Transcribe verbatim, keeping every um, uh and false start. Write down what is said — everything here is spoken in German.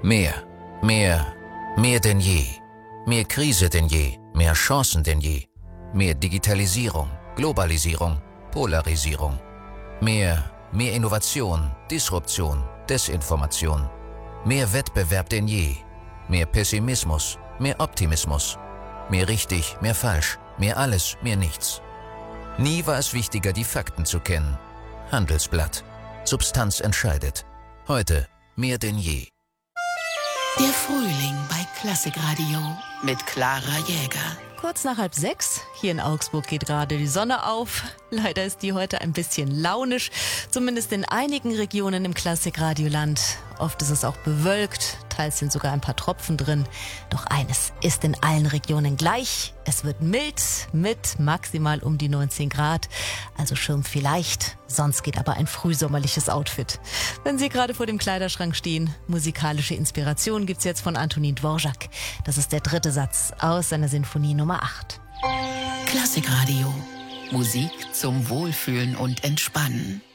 Mehr, mehr, mehr denn je. Mehr Krise denn je, mehr Chancen denn je. Mehr Digitalisierung, Globalisierung, Polarisierung. Mehr, mehr Innovation, Disruption, Desinformation. Mehr Wettbewerb denn je. Mehr Pessimismus, mehr Optimismus. Mehr richtig, mehr falsch, mehr alles, mehr nichts. Nie war es wichtiger, die Fakten zu kennen. Handelsblatt. Substanz entscheidet. Heute mehr denn je. Der Frühling bei Klassikradio mit Clara Jäger. Kurz nach halb sechs, hier in Augsburg geht gerade die Sonne auf. Leider ist die heute ein bisschen launisch, zumindest in einigen Regionen im Klassikradioland. Oft ist es auch bewölkt, teils sind sogar ein paar Tropfen drin. Doch eines ist in allen Regionen gleich. Es wird mild mit maximal um die neunzehn Grad. Also Schirm vielleicht, sonst geht aber ein frühsommerliches Outfit. Wenn Sie gerade vor dem Kleiderschrank stehen, musikalische Inspiration gibt's jetzt von Antonin Dvorak. Das ist der dritte Satz aus seiner Sinfonie Nummer acht. Klassikradio. Musik zum Wohlfühlen und Entspannen.